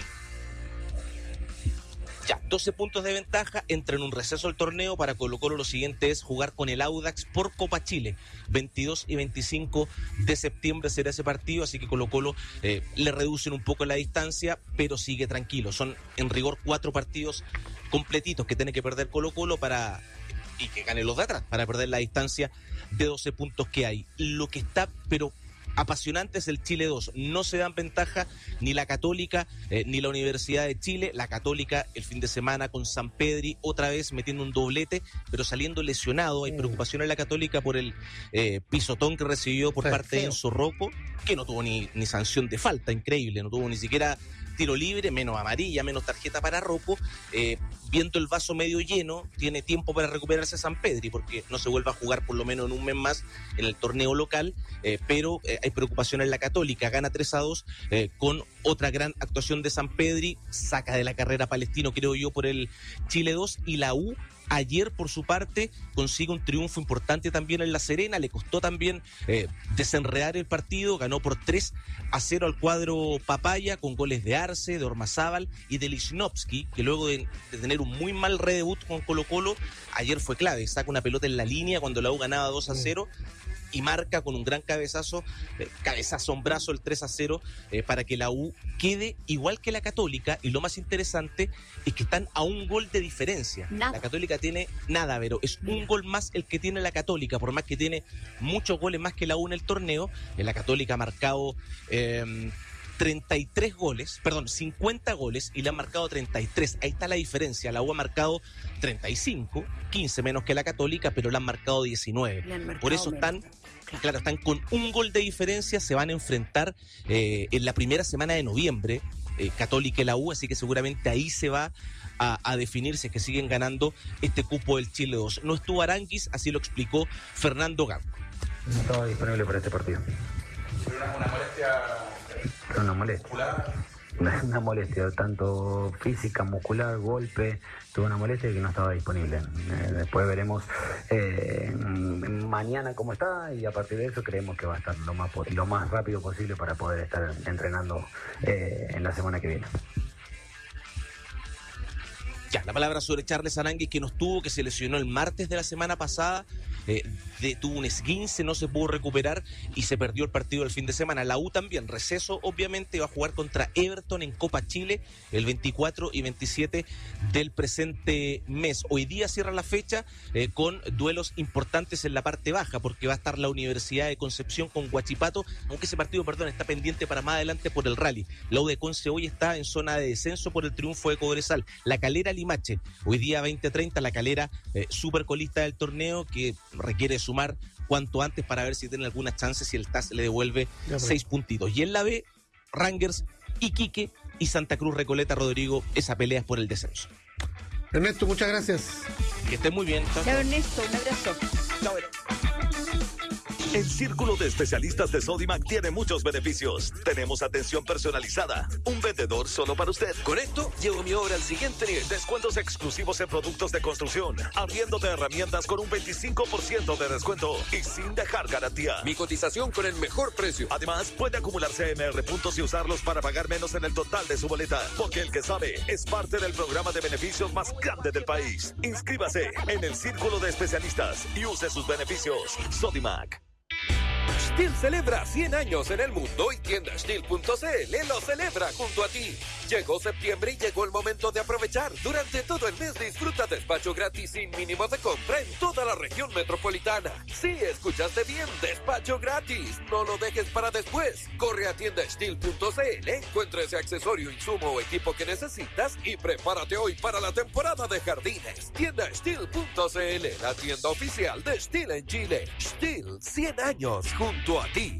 Ya, 12 puntos de ventaja, entra en un receso el torneo. Para Colo-Colo lo siguiente es jugar con el Audax por Copa Chile. 22 y 25 de septiembre será ese partido, así que Colo-Colo le reducen un poco la distancia, pero sigue tranquilo. Son en rigor 4 partidos completitos que tiene que perder Colo-Colo y que gane los de atrás, para perder la distancia de 12 puntos que hay. Lo que está, pero apasionante, es el Chile 2. No se dan ventaja ni la Católica ni la Universidad de Chile. La Católica el fin de semana con San Pedri, otra vez metiendo un doblete, pero saliendo lesionado. Hay preocupación en la Católica por el pisotón que recibió por parte de Enzo Rocco, que no tuvo ni sanción de falta, increíble, no tuvo ni siquiera tiro libre, menos amarilla, menos tarjeta para Rocco. Viendo el vaso medio lleno, tiene tiempo para recuperarse San Pedri, porque no se vuelve a jugar por lo menos en un mes más en el torneo local, pero hay preocupación en la Católica. Gana 3-2 con otra gran actuación de San Pedri, saca de la carrera Palestino, creo yo, por el Chile 2, y la U ayer, por su parte, consigue un triunfo importante también en La Serena. Le costó también desenredar el partido, ganó por 3-0 al cuadro Papaya, con goles de Arce, de Ormazábal y de Lichnowsky, que luego de tener un muy mal redebut con Colo-Colo, ayer fue clave. Saca una pelota en la línea cuando la U ganaba 2-0 y marca con un gran cabezazo en brazo el 3-0 para que la U quede igual que la Católica. Y lo más interesante es que están a un gol de diferencia. La Católica tiene nada, pero es un gol más el que tiene la Católica, por más que tiene muchos goles más que la U en el torneo. La Católica ha marcado 50 goles y le han marcado 33. Ahí está la diferencia. La U ha marcado 35, 15 menos que la Católica, pero le han marcado 19. Por eso están con un gol de diferencia. Se van a enfrentar en la primera semana de noviembre, Católica y la U, así que seguramente ahí se va a definir si es que siguen ganando este cupo del Chile 2. No estuvo Aranguis, así lo explicó Fernando Gago. No estaba disponible para este partido. ¿Una molestia? Una molestia. Una molestia, tanto física, muscular, golpe. Tuve una molestia que no estaba disponible. Después veremos mañana cómo está, y a partir de eso creemos que va a estar lo más rápido posible para poder estar entrenando en la semana que viene. Ya, la palabra sobre Charles Aranguis, que no estuvo, que se lesionó el martes de la semana pasada, tuvo un esguince, no se pudo recuperar y se perdió el partido del fin de semana. La U también, receso, obviamente, va a jugar contra Everton en Copa Chile el 24 y 27 del presente mes. Hoy día cierra la fecha con duelos importantes en la parte baja, porque va a estar la Universidad de Concepción con Huachipato, aunque ese partido, está pendiente para más adelante por el rally. La U de Conce hoy está en zona de descenso por el triunfo de Cobresal. La Calera Limache, hoy día 20:30, la Calera super colista del torneo, que requiere sumar cuanto antes para ver si tiene algunas chances, si el TAS le devuelve 6 puntitos. Y en la B, Rangers, Iquique y Santa Cruz Recoleta, Rodrigo, esa pelea es por el descenso. Ernesto, muchas gracias. Que estés muy bien. Chao, Ernesto, un abrazo. Chao. El Círculo de Especialistas de Sodimac tiene muchos beneficios. Tenemos atención personalizada, un vendedor solo para usted. Con esto, llevo mi obra al siguiente nivel. Descuentos exclusivos en productos de construcción, abriéndote herramientas con un 25% de descuento y sin dejar garantía. Mi cotización con el mejor precio. Además, puede acumular CMR puntos y usarlos para pagar menos en el total de su boleta, porque el que sabe es parte del programa de beneficios más grande del país. Inscríbase en el Círculo de Especialistas y use sus beneficios. Sodimac. Stihl celebra 100 años en el mundo y tiendastihl.cl lo celebra junto a ti. Llegó septiembre y llegó el momento de aprovechar. Durante todo el mes disfruta despacho gratis sin mínimo de compra en toda la región metropolitana. Sí, escuchaste bien, despacho gratis. No lo dejes para después. Corre a tiendastihl.cl, encuentra ese accesorio, insumo o equipo que necesitas y prepárate hoy para la temporada de jardines. Tiendastihl.cl, la tienda oficial de Stihl en Chile. Stihl, 100 años junto a ti.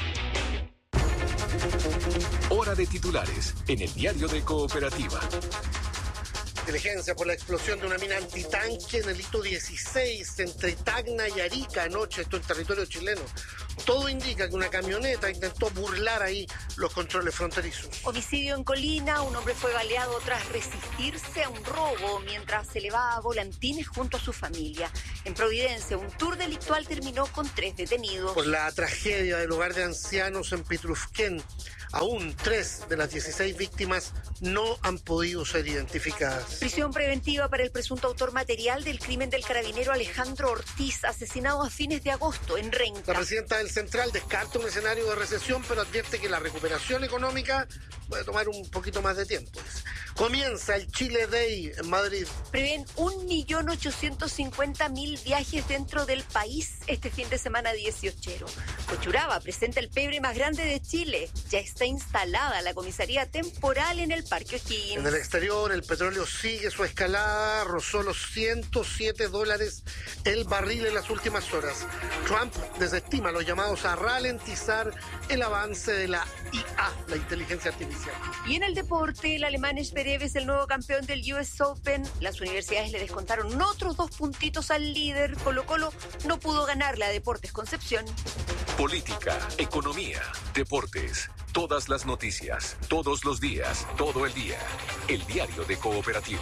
Hora de titulares en el diario de Cooperativa. Inteligencia por la explosión de una mina antitanque en el hito 16 entre Tacna y Arica anoche, esto en territorio chileno. Todo indica que una camioneta intentó burlar ahí los controles fronterizos. Homicidio en Colina, un hombre fue baleado tras resistirse a un robo mientras se elevaba volantines junto a su familia. En Providencia, un tour delictual terminó con 3 detenidos. Por la tragedia del hogar de ancianos en Pitrufquén, aún 3 de las 16 víctimas no han podido ser identificadas. Prisión preventiva para el presunto autor material del crimen del carabinero Alejandro Ortiz, asesinado a fines de agosto en Renca. La presidenta del Central descarta un escenario de recesión, pero advierte que la recuperación económica puede tomar un poquito más de tiempo. Comienza el Chile Day en Madrid. Prevén 1.850.000 viajes dentro del país este fin de semana 18. Cochuraba presenta el pebre más grande de Chile. Ya está instalada la comisaría temporal en el Parque O'Higgins. En el exterior, el petróleo sigue su escalada, rozó los $107 el barril en las últimas horas. Trump desestima los llamados a ralentizar el avance de la IA, la inteligencia artificial. Y en el deporte, el alemán Zverev es el nuevo campeón del US Open. Las universidades le descontaron otros 2 puntitos al líder. Colo-Colo no pudo ganarle a Deportes Concepción. Política, economía, deportes, todas las noticias, todos los días, todo el día. El diario de Cooperativa.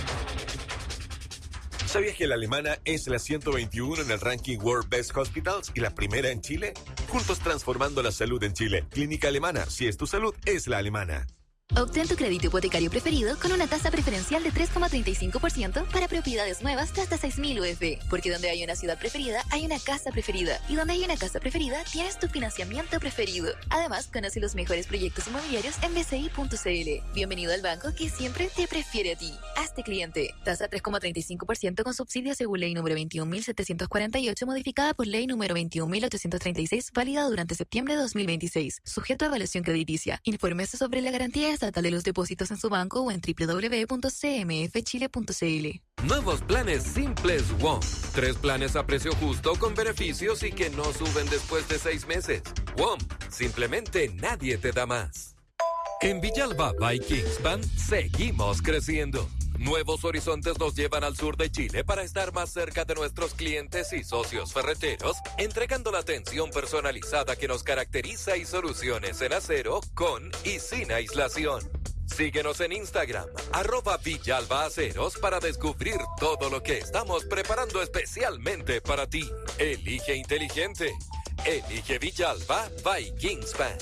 ¿Sabías que la alemana es la 121 en el ranking World Best Hospitals y la primera en Chile? Juntos transformando la salud en Chile. Clínica Alemana. Si es tu salud, es la alemana. Obtén tu crédito hipotecario preferido con una tasa preferencial de 3,35% para propiedades nuevas de hasta 6.000 UF. Porque donde hay una ciudad preferida, hay una casa preferida. Y donde hay una casa preferida, tienes tu financiamiento preferido. Además, conoce los mejores proyectos inmobiliarios en bci.cl. Bienvenido al banco que siempre te prefiere a ti. Hazte cliente. Tasa 3,35% con subsidio según ley número 21.748, modificada por ley número 21.836, válida durante septiembre de 2026. Sujeto a evaluación crediticia. Infórmese sobre la garantía estatal de los depósitos en su banco o en www.cmfchile.cl. Nuevos planes simples WOM. 3 planes a precio justo con beneficios y que no suben después de 6 meses. WOM. Simplemente nadie te da más. En Villalba by Kingspan seguimos creciendo. Nuevos horizontes nos llevan al sur de Chile para estar más cerca de nuestros clientes y socios ferreteros, entregando la atención personalizada que nos caracteriza y soluciones en acero con y sin aislación. Síguenos en Instagram, @VillalbaAceros para descubrir todo lo que estamos preparando especialmente para ti. Elige inteligente. Elige Villalba by Kingspan.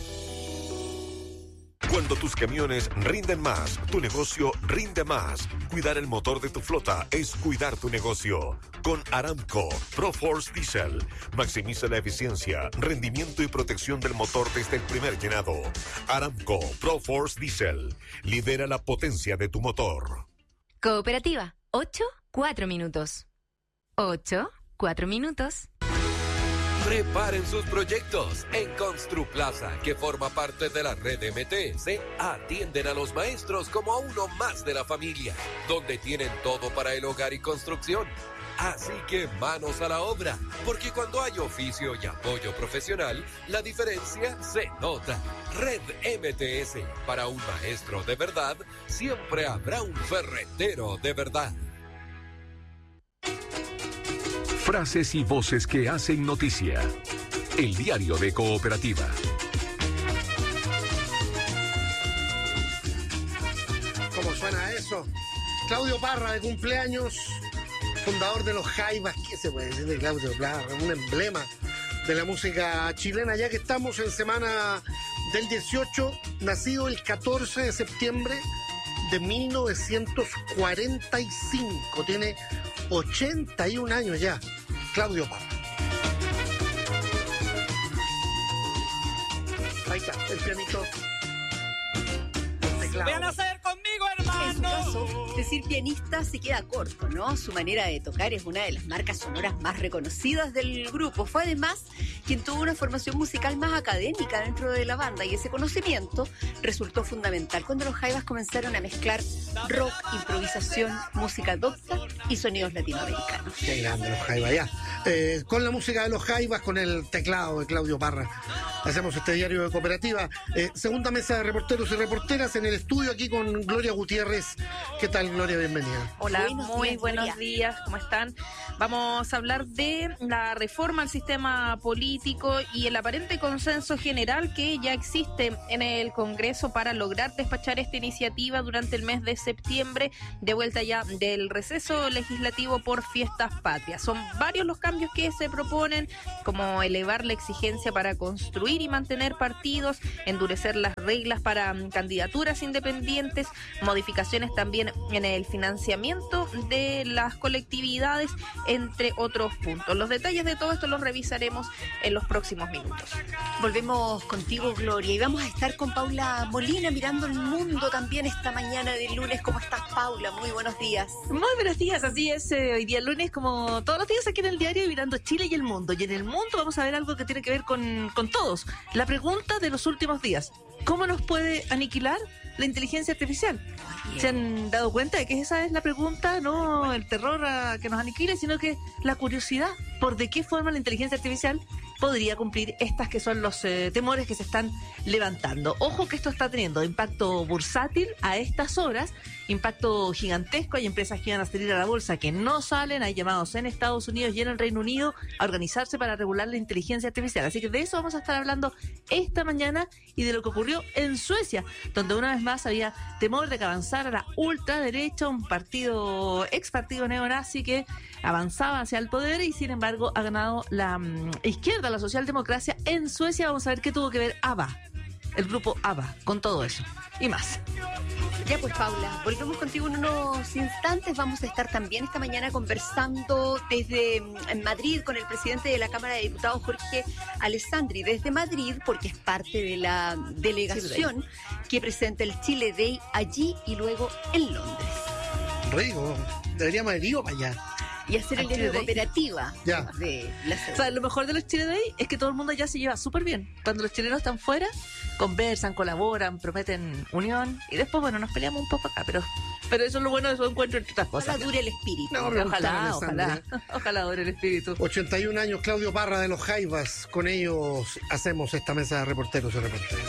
Cuando tus camiones rinden más, tu negocio rinde más. Cuidar el motor de tu flota es cuidar tu negocio. Con Aramco ProForce Diesel, maximiza la eficiencia, rendimiento y protección del motor desde el primer llenado. Aramco ProForce Diesel, lidera la potencia de tu motor. Cooperativa, 8-4 minutos. 8-4 minutos. Preparen sus proyectos. En Construplaza, que forma parte de la red MTS, atienden a los maestros como a uno más de la familia, donde tienen todo para el hogar y construcción. Así que manos a la obra, porque cuando hay oficio y apoyo profesional, la diferencia se nota. Red MTS, para un maestro de verdad, siempre habrá un ferretero de verdad. Frases y voces que hacen noticia. El diario de Cooperativa. ¿Cómo suena eso? Claudio Parra, de cumpleaños, fundador de los Jaivas. ¿Qué se puede decir de Claudio Parra? Un emblema de la música chilena, ya que estamos en semana del 18, nacido el 14 de septiembre de 1945. Tiene 81 años ya, Claudio Parra. sea, el pianito. ¡Vean a hacer conmigo, hermano! En su caso, decir pianista se queda corto, ¿no? Su manera de tocar es una de las marcas sonoras más reconocidas del grupo. Fue además quien tuvo una formación musical más académica dentro de la banda, y ese conocimiento resultó fundamental cuando los Jaivas comenzaron a mezclar rock, improvisación, música docta y sonidos latinoamericanos. Qué grande los Jaivas, ya. Con la música de los Jaivas, con el teclado de Claudio Parra, hacemos este diario de Cooperativa. Segunda mesa de reporteros y reporteras en el estudio aquí con Gloria Gutiérrez. ¿Qué tal, Gloria? Bienvenida. Hola, buenos días, ¿cómo están? Vamos a hablar de la reforma al sistema político y el aparente consenso general que ya existe en el Congreso para lograr despachar esta iniciativa durante el mes de septiembre, de vuelta ya del receso legislativo por fiestas patrias. Son varios los cambios que se proponen, como elevar la exigencia para construir y mantener partidos, endurecer las reglas para candidaturas independientes, modificaciones también en el financiamiento de las colectividades, entre otros puntos. Los detalles de todo esto los revisaremos en los próximos minutos. Volvemos contigo, Gloria, y vamos a estar con Paula Molina mirando el mundo también esta mañana de lunes. ¿Cómo estás, Paula? Muy buenos días. Muy buenos días, así es. Hoy día lunes, como todos los días aquí en el diario, mirando Chile y el mundo. Y en el mundo vamos a ver algo que tiene que ver con todos. La pregunta de los últimos días: ¿cómo nos puede aniquilar la inteligencia artificial? ¿Se han dado cuenta de que esa es la pregunta? No el terror a que nos aniquile, sino que la curiosidad por de qué forma la inteligencia artificial podría cumplir estas que son los temores que se están levantando. Ojo que esto está teniendo impacto bursátil a estas horas, impacto gigantesco. Hay empresas que van a salir a la bolsa que no salen, hay llamados en Estados Unidos y en el Reino Unido a organizarse para regular la inteligencia artificial. Así que de eso vamos a estar hablando esta mañana y de lo que ocurrió en Suecia, donde una vez más había temor de que avanzara la ultraderecha, un partido, ex partido neonazi que avanzaba hacia el poder y sin embargo ha ganado la izquierda, la socialdemocracia en Suecia. Vamos a ver qué tuvo que ver ABBA, el grupo ABBA, con todo eso y más. Ya pues, Paula, volvemos contigo en unos instantes. Vamos a estar también esta mañana conversando desde Madrid con el presidente de la Cámara de Diputados, Jorge Alessandri, desde Madrid, porque es parte de la delegación que presenta el Chile Day allí y luego en Londres. Rico, deberíamos haber ido para allá. Y hacer el diario de Cooperativa. Ya. De la o sea, lo mejor de los Chile Day es que todo el mundo ya se lleva súper bien. Cuando los chilenos están fuera, conversan, colaboran, prometen unión y después, bueno, nos peleamos un poco acá, pero eso es lo bueno de su encuentro entre otras cosas. Ojalá dure el espíritu. No, ojalá dure el espíritu. 81 años, Claudio Parra de los Jaivas. Con ellos hacemos esta mesa de reporteros y reporteras.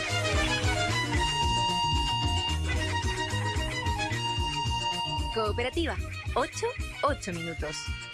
Cooperativa. 8 minutos.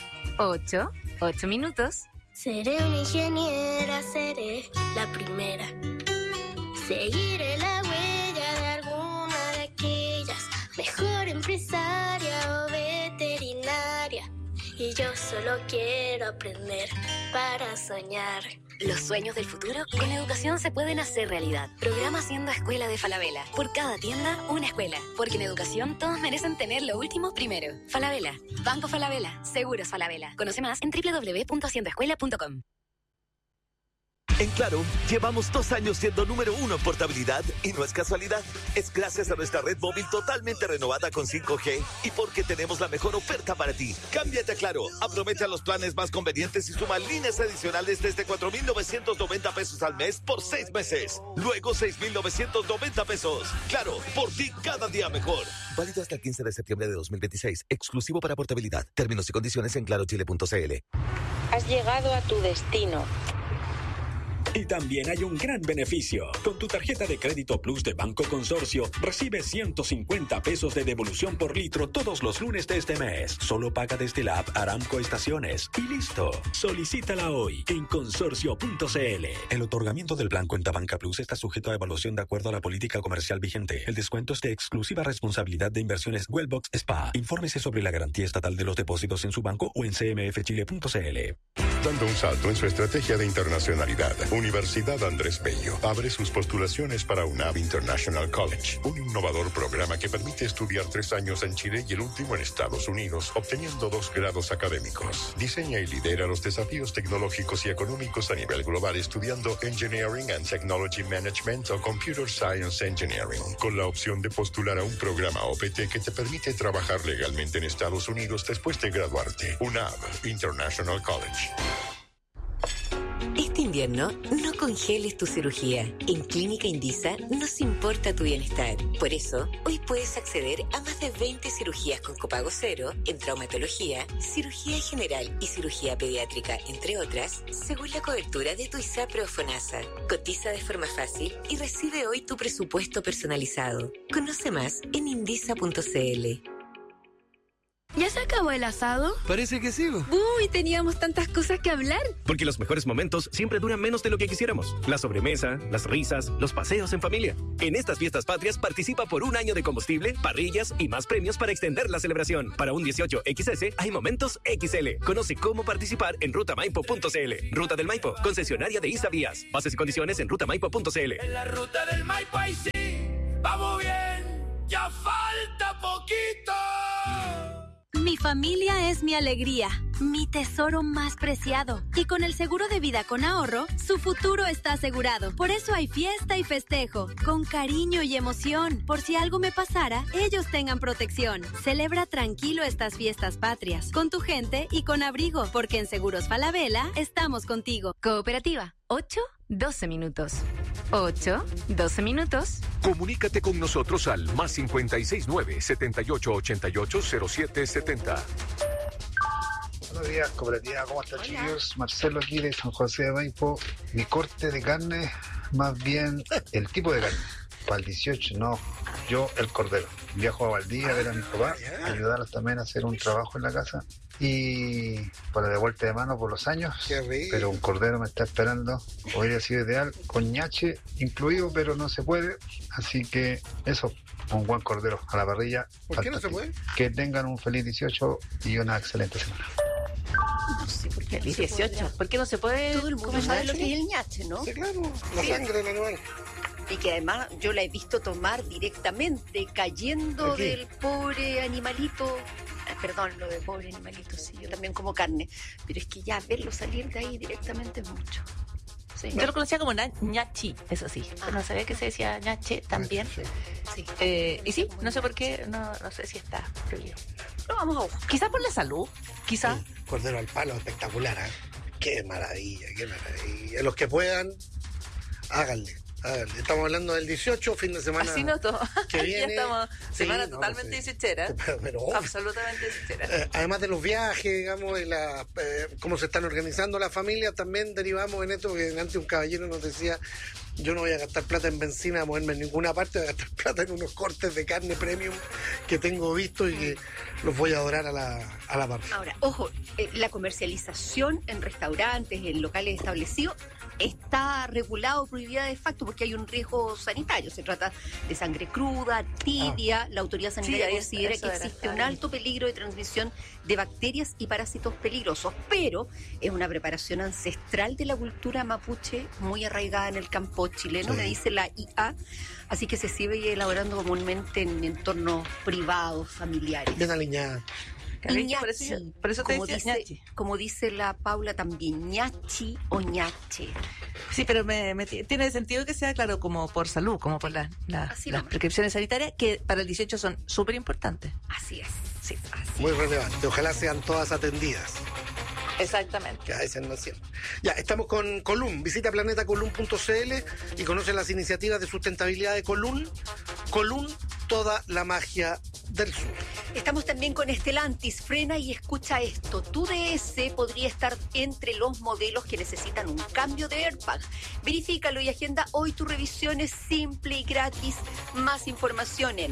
8 minutos. Seré una ingeniera, seré la primera. Seguiré la huella de alguna de aquellas. Mejor empresaria o veterinaria. Y yo solo quiero aprender para soñar. Los sueños del futuro con educación se pueden hacer realidad. Programa Siendo Escuela de Falabella. Por cada tienda, una escuela. Porque en educación todos merecen tener lo último primero. Falabella. Banco Falabella. Seguros Falabella. Conoce más en www.siendoescuela.com. En Claro, llevamos 2 años siendo número 1 en portabilidad y no es casualidad. Es gracias a nuestra red móvil totalmente renovada con 5G y porque tenemos la mejor oferta para ti. Cámbiate a Claro, aprovecha los planes más convenientes y suma líneas adicionales desde 4,990 pesos al mes por 6 meses. Luego 6,990 pesos. Claro, por ti cada día mejor. Válido hasta el 15 de septiembre de 2026. Exclusivo para portabilidad. Términos y condiciones en clarochile.cl. Has llegado a tu destino. Y también hay un gran beneficio. Con tu tarjeta de crédito Plus de Banco Consorcio, recibes 150 pesos de devolución por litro todos los lunes de este mes. Solo paga desde la app Aramco Estaciones. Y listo. Solicítala hoy en consorcio.cl. El otorgamiento del plan Cuenta Banca Plus está sujeto a evaluación de acuerdo a la política comercial vigente. El descuento es de exclusiva responsabilidad de Inversiones Wellbox SPA. Infórmese sobre la garantía estatal de los depósitos en su banco o en cmfchile.cl. dando un salto en su estrategia de internacionalidad. Universidad Andrés Bello abre sus postulaciones para UNAV International College, un innovador programa que permite estudiar 3 años en Chile y el último en Estados Unidos, obteniendo 2 grados académicos. Diseña y lidera los desafíos tecnológicos y económicos a nivel global estudiando Engineering and Technology Management o Computer Science Engineering, con la opción de postular a un programa OPT que te permite trabajar legalmente en Estados Unidos después de graduarte. UNAV International College. Este invierno, no congeles tu cirugía. En Clínica Indisa nos importa tu bienestar. Por eso, hoy puedes acceder a más de 20 cirugías con copago cero en traumatología, cirugía general y cirugía pediátrica, entre otras, según la cobertura de tu ISAPRE o FONASA. Cotiza de forma fácil y recibe hoy tu presupuesto personalizado. Conoce más en indisa.cl. ¿Ya se acabó el asado? Parece que sí. Uy, teníamos tantas cosas que hablar. Porque los mejores momentos siempre duran menos de lo que quisiéramos. La sobremesa, las risas, los paseos en familia. En estas fiestas patrias participa por 1 año de combustible, parrillas y más premios para extender la celebración. Para un 18XS hay momentos XL. Conoce cómo participar en rutamaipo.cl. Ruta del Maipo, concesionaria de ISA Vías. Bases y condiciones en rutamaipo.cl. En la ruta del Maipo ahí sí, vamos bien, ya falta poquito. Mi familia es mi alegría, mi tesoro más preciado. Y con el seguro de vida con ahorro, su futuro está asegurado. Por eso hay fiesta y festejo, con cariño y emoción. Por si algo me pasara, ellos tengan protección. Celebra tranquilo estas fiestas patrias, con tu gente y con abrigo, porque en Seguros Falabella estamos contigo. Cooperativa, 8-12 minutos. 8-12 Comunícate con nosotros al más 569-7888-0770. Buenos días, cooperativa. ¿Cómo están, chicos? Marcelo aquí de San José de Maipo. Mi corte de carne, más bien el tipo de carne. Para el 18, no. Yo, el cordero. Viajo a Valdivia a ver a mi papá, ayudarlos también a hacer un trabajo en la casa. Y para de vuelta de mano por los años. Pero un cordero me está esperando. Hubiera sido ideal, con ñache incluido, pero no se puede. Así que eso, un buen cordero a la parrilla. ¿Por qué no se puede? Que tengan un feliz 18 y una excelente semana. No sé por qué. Feliz 18. ¿Por qué no se puede? Todo el mundo sabe lo que es el ñache, ¿no? Sí, claro, la sangre del animal. Y que además yo la he visto tomar directamente, cayendo del pobre animalito. Perdón, lo de pobre animalito, sí, yo también como carne. Pero es que ya verlo salir de ahí directamente es mucho. Sí. Yo lo conocía como ñachi, eso sí. Pero no sabía que se decía ñache también. Sí. Y sí, no sé por qué, no sé si está prohibido. Lo vamos a buscar. Quizás por la salud, quizás. Sí, cordero al palo, espectacular, ¿eh? Qué maravilla, qué maravilla. Los que puedan, háganle. Estamos hablando del 18, fin de semana. Así noto. Que viene. Ya estamos, sí, semana totalmente disichera. Pero, absolutamente disichera. Además de los viajes, digamos, y cómo se están organizando las familias, también derivamos en esto que antes un caballero nos decía: yo no voy a gastar plata en benzina, a moverme en ninguna parte, voy a gastar plata en unos cortes de carne premium que tengo visto y que los voy a adorar a la parrilla. Ahora, ojo, la comercialización en restaurantes, en locales establecidos, está regulado, prohibida de facto, porque hay un riesgo sanitario. Se trata de sangre cruda, tibia. La autoridad sanitaria considera que existe un alto peligro de transmisión de bacterias y parásitos peligrosos, pero es una preparación ancestral de la cultura mapuche muy arraigada en el campo chileno, me dice la IA, así que se sigue elaborando comúnmente en entornos privados, familiares. Bien aliñada. Por eso te decía ñachi. Como dice la Paula también, ñachi o ñache. Sí, pero tiene sentido que sea, claro, como por salud, como por las prescripciones sanitarias, que para el 18 son súper importantes. Así es. Sí, muy relevante. Ojalá sean todas atendidas. Exactamente. Que a veces no siempre. Ya, estamos con Colum. Visita planetacolum.cl y conoce las iniciativas de sustentabilidad de Colum. Colum, toda la magia del sur. Estamos también con Stellantis. Frena y escucha esto. Tu DS podría estar entre los modelos que necesitan un cambio de airbag. Verifícalo y agenda hoy tu revisión. Es simple y gratis. Más información en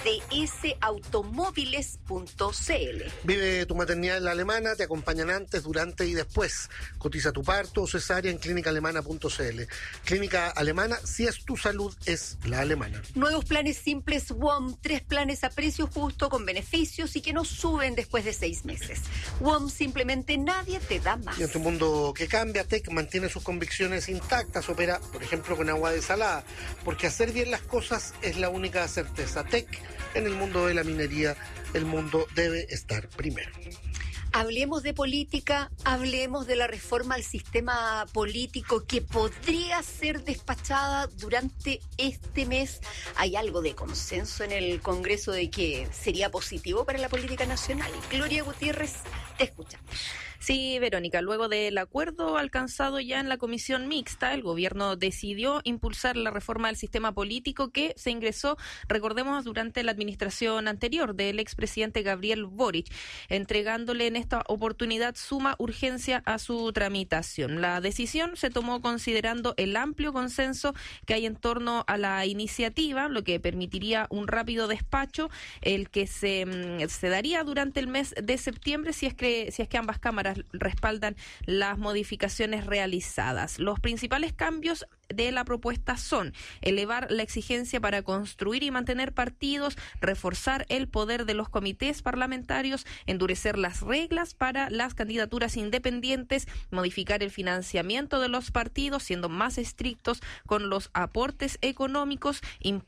dsautomóviles.cl. Vive tu maternidad en la Alemana, te acompañan antes, durante y después. Cotiza tu parto o cesárea en clínicaalemana.cl. Clínica Alemana, si es tu salud, es la alemana. Nuevos planes simples WOM, 3 planes a precio justo con beneficios y que no suben después de 6 meses. WOM, simplemente nadie te da más. Y en tu mundo que cambia, TEC mantiene sus convicciones intactas, opera, por ejemplo, con agua desalada, porque hacer bien las cosas es la única certeza. TEC, en el mundo de la minería, el mundo debe estar primero. Hablemos de política, hablemos de la reforma al sistema político que podría ser despachada durante este mes. ¿Hay algo de consenso en el Congreso de que sería positivo para la política nacional? Gloria Gutiérrez, te escuchamos. Sí, Verónica, luego del acuerdo alcanzado ya en la comisión mixta, el gobierno decidió impulsar la reforma del sistema político que se ingresó, recordemos, durante la administración anterior del expresidente Gabriel Boric, entregándole en esta oportunidad suma urgencia a su tramitación. La decisión se tomó considerando el amplio consenso que hay en torno a la iniciativa, lo que permitiría un rápido despacho, el que se daría durante el mes de septiembre si es que ambas cámaras respaldan las modificaciones realizadas. Los principales cambios de la propuesta son elevar la exigencia para construir y mantener partidos, reforzar el poder de los comités parlamentarios, endurecer las reglas para las candidaturas independientes, modificar el financiamiento de los partidos, siendo más estrictos con los aportes económicos,